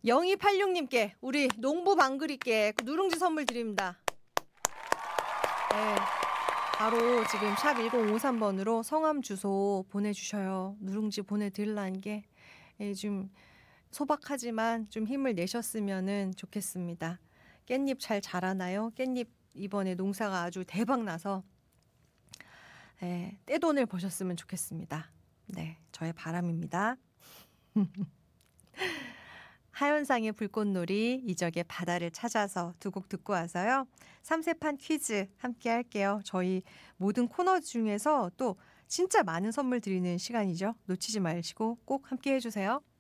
0286님께 우리 농부 방글이께 누룽지 선물 드립니다. 네, 바로 지금 샵 1053번으로 성함 주소 보내주셔요. 누룽지 보내드리려는 게 좀 소박하지만 좀 힘을 내셨으면 좋겠습니다. 깻잎 잘 자라나요? 깻잎 이번에 농사가 아주 대박 나서 떼돈을 버셨으면 좋겠습니다. 네, 저의 바람입니다. 하현상의 불꽃놀이, 이적의 바다를 찾아서 두 곡 듣고 와서요. 3세판 퀴즈 함께 할게요. 저희 모든 코너 중에서 또 진짜 많은 선물 드리는 시간이죠. 놓치지 마시고 꼭 함께 해주세요.